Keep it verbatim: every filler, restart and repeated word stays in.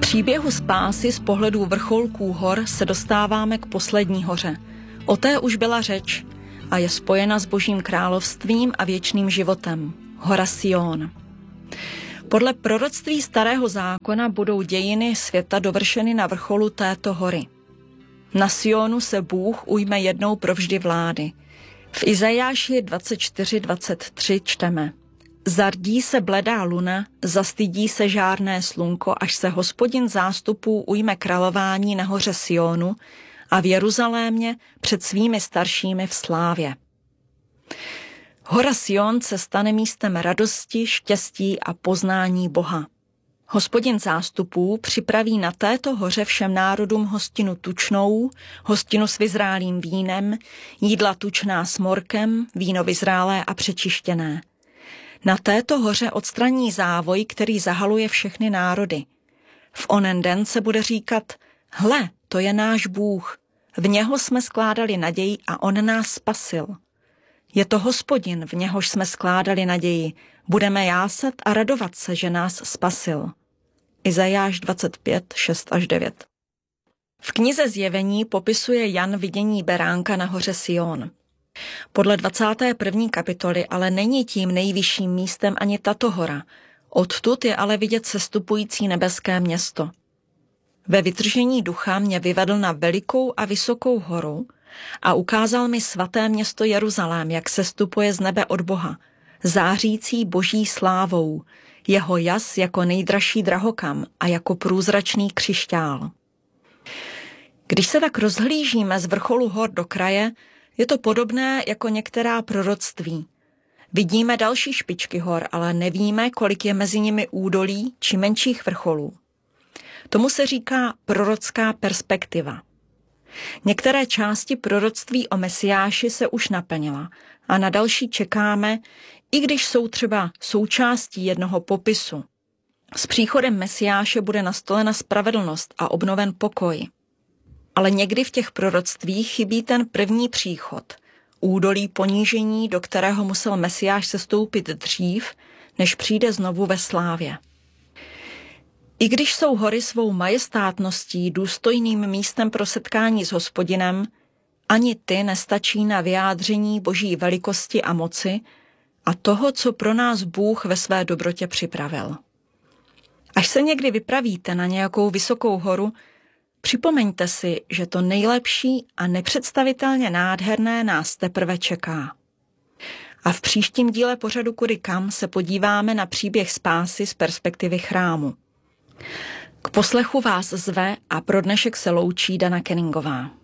příběhu spásy z pohledu vrcholků hor se dostáváme k poslední hoře. O té už byla řeč a je spojena s Božím královstvím a věčným životem. Hora Sion. Podle proroctví Starého zákona budou dějiny světa dovršeny na vrcholu této hory. Na Sionu se Bůh ujme jednou provždy vlády. V Izajáši dvacet čtyři dvacet tři čteme: Zardí se bledá luna, zastydí se žárné slunko, až se Hospodin zástupů ujme králování na hoře Sionu a v Jeruzalémě před svými staršími v slávě. Hora Sion se stane místem radosti, štěstí a poznání Boha. Hospodin zástupů připraví na této hoře všem národům hostinu tučnou, hostinu s vyzrálým vínem, jídla tučná s morkem, víno vyzrálé a přečištěné. Na této hoře odstraní závoj, který zahaluje všechny národy. V onen den se bude říkat: Hle, to je náš Bůh, v něho jsme skládali naději a on nás spasil. Je to Hospodin, v něhož jsme skládali naději, budeme jásat a radovat se, že nás spasil. Izajáš dvacet pět šest až devět. V knize Zjevení popisuje Jan vidění beránka na hoře Sion. Podle dvacáté první kapitoly ale není tím nejvyšším místem ani tato hora. Odtud je ale vidět sestupující nebeské město. Ve vytržení ducha mě vyvedl na velikou a vysokou horu a ukázal mi svaté město Jeruzalém, jak sestupuje z nebe od Boha, zářící boží slávou, jeho jas jako nejdražší drahokam a jako průzračný křišťál. Když se tak rozhlížíme z vrcholu hor do kraje, je to podobné jako některá proroctví. Vidíme další špičky hor, ale nevíme, kolik je mezi nimi údolí či menších vrcholů. Tomu se říká prorocká perspektiva. Některé části proroctví o Mesiáši se už naplnila a na další čekáme, i když jsou třeba součástí jednoho popisu. S příchodem Mesiáše bude nastolena spravedlnost a obnoven pokoj. Ale někdy v těch proroctvích chybí ten první příchod, údolí ponížení, do kterého musel Mesiáš sestoupit dřív, než přijde znovu ve slávě. I když jsou hory svou majestátností důstojným místem pro setkání s Hospodinem, ani ty nestačí na vyjádření boží velikosti a moci a toho, co pro nás Bůh ve své dobrotě připravil. Až se někdy vypravíte na nějakou vysokou horu, připomeňte si, že to nejlepší a nepředstavitelně nádherné nás teprve čeká. A v příštím díle pořadu Kudy kam se podíváme na příběh spásy z perspektivy chrámu. K poslechu vás zve a pro dnešek se loučí Dana Kenningová.